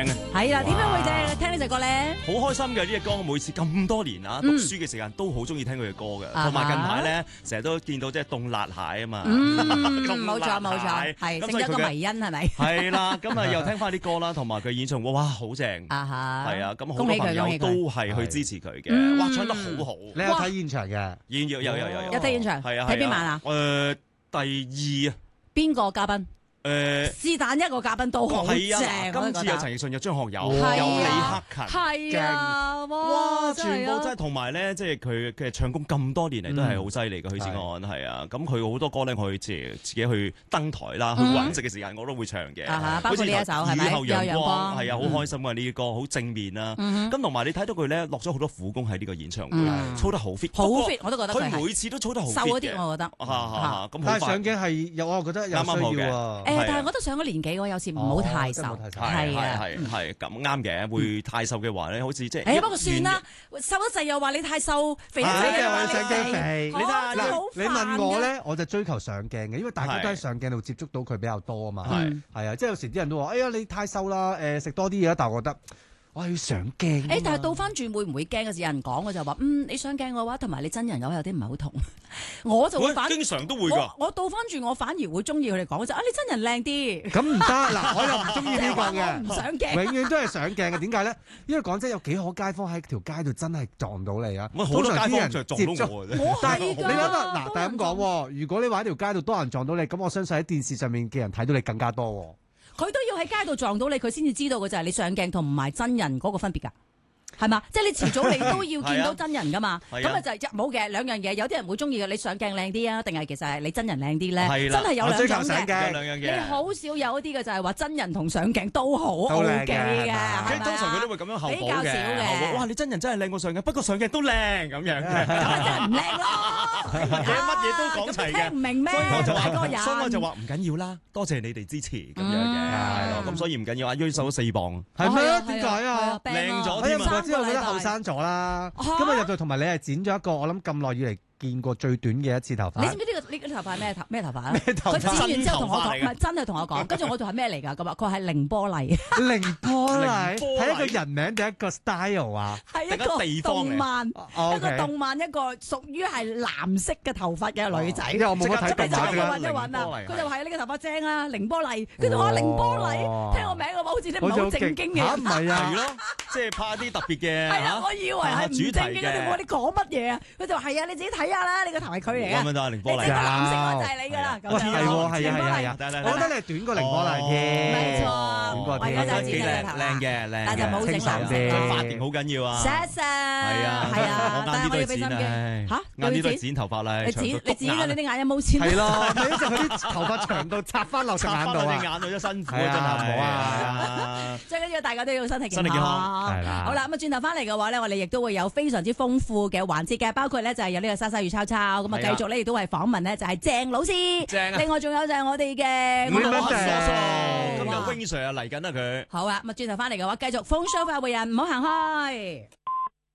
啊！ 係啦，點樣會正？聽呢隻歌咧， 好開心嘅呢隻歌，我每次咁多年啊，讀書嘅時間都好中意聽佢嘅歌嘅，同埋近排咧成日都見到即係凍辣蟹啊嘛， 冇錯，係剩一個迷因係咪？ 係啦，咁啊又聽翻啲歌啦，同埋佢演唱會，哇好正，係啊，咁好多朋友都係去支持佢嘅，哇唱得好好， 你有睇現場嘅？ 有睇現場， 係啊， 睇邊晚啊？ 第2啊， 邊個嘉賓？是但一個嘉賓都好正， 今次有陳奕迅、有張學友、有李克勤， 係啊，哇！ 全部真係同埋咧，即係佢嘅唱功咁多年嚟都係好犀利嘅。許志安係啊，咁佢好多歌咧，我自己去登台啦，去揾食嘅時間我都會唱嘅。 包括呢一首係咪？ 雨後陽光係啊，好開心啊！呢啲歌好正面啦。咁同埋你睇到佢咧落咗好多苦功喺呢個演唱會，操得好 fit， 好 fit，我都覺得佢每次都操得好 fit 瘦嗰啲，我覺得。 咁但係上鏡係我覺得有需要啊。 但係我覺得上咗年紀，我有時唔好太瘦， 係咁啱嘅。會太瘦嘅話咧，好似即係不過算啦，瘦得滯又話你太瘦，肥得滯又話你肥。 你問我咧，我就追求上鏡嘅，因為大家都喺上鏡度接觸到佢比較多啊嘛。係啊，即係有時啲人都話：哎呀，你太瘦啦，食多啲嘢。但係我覺得我係要上鏡。 但係倒翻轉會唔會驚嘅？有人講嘅就話：你上鏡嘅話，同埋你真人有啲唔係好同。我就會經常都會㗎。 我倒翻轉，我反而會中意佢哋講就你真人靚啲。 咁唔得嗱，我又唔中意呢個嘅。 唔上鏡， 永遠都係上鏡嘅。點解咧？因為講真，有幾可街坊喺條街度真係撞到你啊！ 好多街坊就撞到我啫。 但係你諗下嗱，但係咁講，如果你話喺條街度多人撞到你，咁我相信喺電視上面嘅人睇到你更加多。 佢都要喺街度撞到你，佢先至知道嘅就係你上鏡同唔係真人嗰個分別㗎。係嘛？即係你遲早你都要見到真人噶嘛？咁啊就冇嘅兩樣嘢，有啲人會中意嘅，你上鏡靚啲啊，定係其實係你真人靚啲咧？真係有兩種嘅。你好少有一啲嘅就係話真人同上鏡都好 OK 嘅， 通常佢都會咁樣後補嘅。 比較少嘅。 哇！你真人真係靚過上鏡，不過上鏡都靚咁樣嘅。 咁啊真係唔靚咯！ 乜嘢都講齊嘅。 聽唔明咩？ 所以我就話唔緊要啦，多謝你哋支持咁樣嘅，係咯。咁所以唔緊要，阿於瘦咗4磅。 係咩？點解啊？ 靚咗添啊！ 之後覺得後生咗啦，今日入到同埋你係剪咗一個我諗咁耐以嚟見過最短嘅一次頭髮。 你知唔知呢個頭髮係咩頭髮啊？佢剪完之後同我講，唔係真係同我講，跟住我就係咩嚟㗎？咁啊，佢係凌波麗。 凌波麗係一個人名定一個 style 啊？ 係一個動漫，一個動漫，一個屬於係藍色嘅頭髮嘅女仔。 因為我冇乜睇動漫㗎。 揾一揾啊！佢就話係呢個頭髮正啊，凌波麗。跟住我話凌波麗，聽個名嘅話好似啲唔係好正經嘅。 嚇唔係啊？ 係咯，即係拍啲特別嘅。 係啊，我以為係唔正經嘅。我話你講乜嘢啊？佢就話係啊，你自己睇下啦，你個頭係佢嚟啊。 咁樣就係凌波麗。 你整個藍色嗰就係你㗎啦。 係啊，我覺得你係短過凌波麗添。 冇錯， 短過添。 靚嘅， 但就冇整藍色。 髮型好緊要啊。 謝謝。係啊，但係我要俾心機。嚇？ 晏啲都剪頭髮啦。 你剪㗎，你啲眼有冇剪？ 係咯，你一陣佢啲頭髮長到插翻落隻眼度啊！ 隻眼度都辛苦啊，真係冇啊！ 最緊要大家都要身體健康。 係啦。 好啦，咁啊轉頭翻嚟嘅話咧，我哋亦都會有非常之豐富嘅環節嘅，包括咧就係有呢個莎莎與抄抄，咁啊繼續咧亦都係訪問咧就係鄭老師。 正啊！ 另外仲有就係我哋嘅今日 Wing Sir 嚟緊啦佢。 好啊，咁啊轉頭翻嚟嘅話，繼續風騷快活人，唔好行開。